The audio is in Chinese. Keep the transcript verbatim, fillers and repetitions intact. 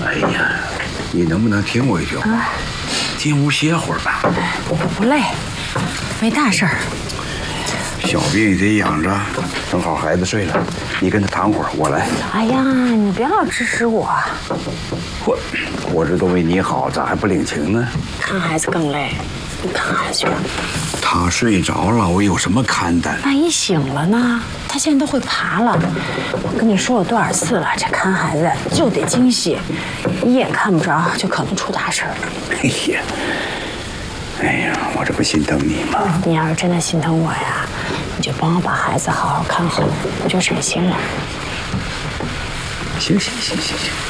哎呀，你能不能听我一句话？啊、进屋歇会儿吧。 我不累，没大事儿。 小病得养着，正好孩子睡了，你跟他躺会儿，我来。 哎呀，你别老指使我。 我我这都为你好，咋还不领情呢？ 看孩子更累，你看孩子去吧。 他睡着了，我有什么看的？ 万一醒了呢？他现在都会爬了。我跟你说过多少次了，这看孩子就得精细，一眼看不着就可能出大事儿。 哎呀，哎呀，我这不心疼你吗？ 你要是真的心疼我呀，你就帮我把孩子好好看好，我就省心了。 行行行行行。